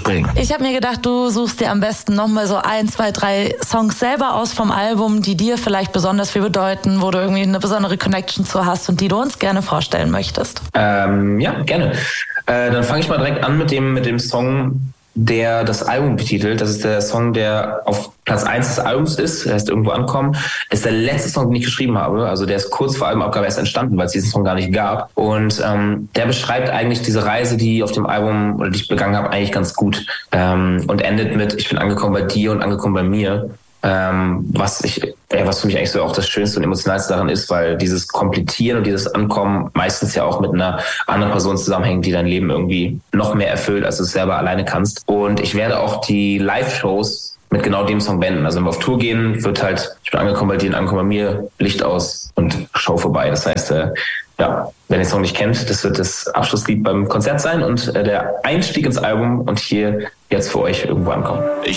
springen. Ich habe mir gedacht, du suchst dir am besten nochmal so 1, 2, 3 Songs selber aus vom Album, die dir vielleicht besonders viel bedeuten, wo du irgendwie eine besondere Connection zu hast und die du uns gerne vorstellen möchtest. Ja, gerne. Dann fange ich mal direkt an mit dem Song, der das Album betitelt. Das ist der Song, der auf Platz 1 des Albums ist. Der heißt Irgendwo ankommen. Ist der letzte Song, den ich geschrieben habe. Also der ist kurz vor Albumabgabe erst entstanden, weil es diesen Song gar nicht gab. Und der beschreibt eigentlich diese Reise, die auf dem Album oder die ich begangen habe, eigentlich ganz gut. Und endet mit: Ich bin angekommen bei dir und angekommen bei mir. Was für mich eigentlich so auch das Schönste und Emotionalste daran ist, weil dieses Komplettieren und dieses Ankommen meistens ja auch mit einer anderen Person zusammenhängt, die dein Leben irgendwie noch mehr erfüllt, als du es selber alleine kannst. Und ich werde auch die Live-Shows mit genau dem Song beenden. Also wenn wir auf Tour gehen, wird halt: Ich bin angekommen bei dir und angekommen bei mir, Licht aus und Show vorbei. Das heißt, wer den Song nicht kennt, das wird das Abschlusslied beim Konzert sein und der Einstieg ins Album und hier jetzt für euch Irgendwo ankommen.